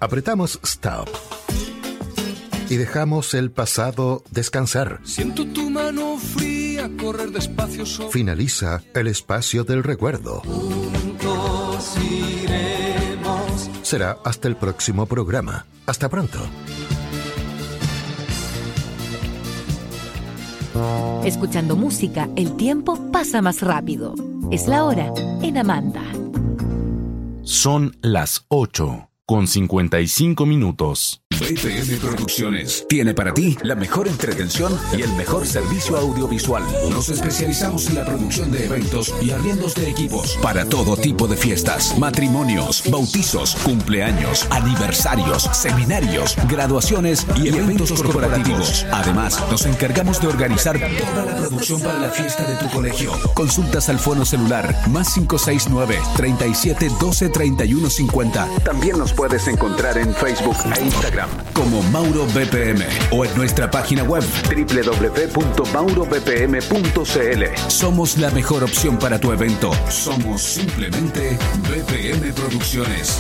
Apretamos Stop y dejamos el pasado descansar. Siento tu mano fría correr despacio sobre... Finaliza el espacio del recuerdo. Juntos iremos. Será hasta el próximo programa. Hasta pronto. Escuchando música, el tiempo pasa más rápido. Es la hora en Amanda. Son las 8:55. BPM Producciones tiene para ti la mejor entretención y el mejor servicio audiovisual. Nos especializamos en la producción de eventos y arriendos de equipos para todo tipo de fiestas, matrimonios, bautizos, cumpleaños, aniversarios, seminarios, graduaciones y eventos corporativos. Además, nos encargamos de organizar toda la producción para la fiesta de tu colegio. Consultas al fono celular +569 37 12 31 50. También nos puedes encontrar en Facebook e Instagram como Mauro BPM o en nuestra página web www.maurobpm.cl. Somos la mejor opción para tu evento. Somos simplemente BPM Producciones.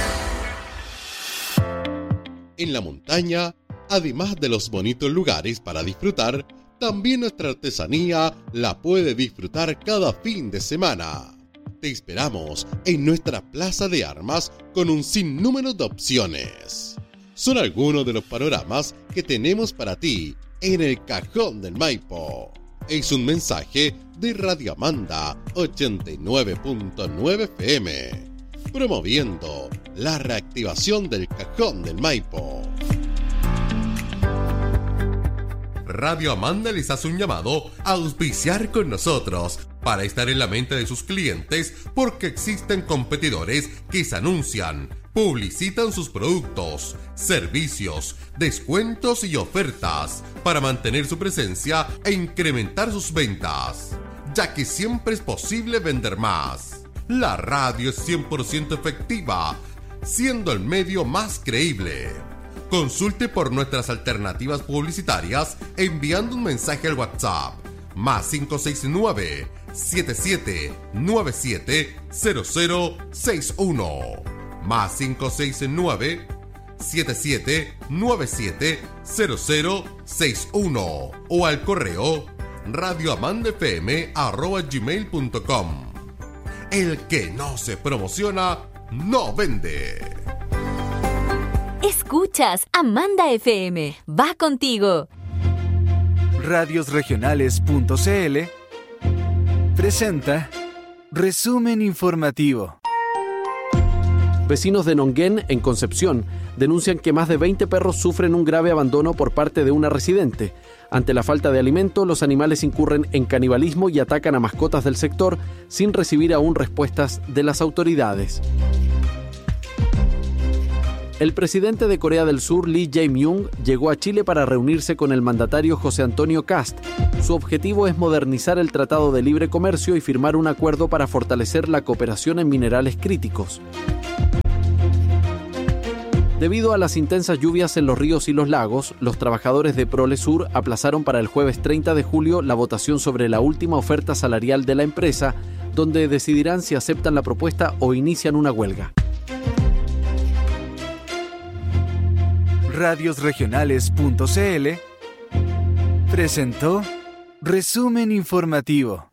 En la montaña, además de los bonitos lugares para disfrutar, también nuestra artesanía la puede disfrutar cada fin de semana. Te esperamos en nuestra plaza de armas con un sinnúmero de opciones. Son algunos de los panoramas que tenemos para ti en el Cajón del Maipo. Es un mensaje de Radio Amanda 89.9 FM, promoviendo la reactivación del Cajón del Maipo. Radio Amanda les hace un llamado a auspiciar con nosotros para estar en la mente de sus clientes, porque existen competidores que se anuncian, publicitan sus productos, servicios, descuentos y ofertas para mantener su presencia e incrementar sus ventas, ya que siempre es posible vender más. La radio es 100% efectiva, siendo el medio más creíble. Consulte por nuestras alternativas publicitarias enviando un mensaje al WhatsApp +569 7797 0061 +569 7797 0061 o al correo radioamandafm@gmail.com. El que no se promociona no vende. Escuchas Amanda FM. Va contigo. Radiosregionales.cl presenta Resumen Informativo. Vecinos de Nonguén, en Concepción, denuncian que más de 20 perros sufren un grave abandono por parte de una residente. Ante la falta de alimento, los animales incurren en canibalismo y atacan a mascotas del sector sin recibir aún respuestas de las autoridades. El presidente de Corea del Sur, Lee Jae-myung, llegó a Chile para reunirse con el mandatario José Antonio Kast. Su objetivo es modernizar el Tratado de Libre Comercio y firmar un acuerdo para fortalecer la cooperación en minerales críticos. Debido a las intensas lluvias en los ríos y los lagos, los trabajadores de Prolesur aplazaron para el jueves 30 de julio la votación sobre la última oferta salarial de la empresa, donde decidirán si aceptan la propuesta o inician una huelga. Radiosregionales.cl presentó Resumen Informativo.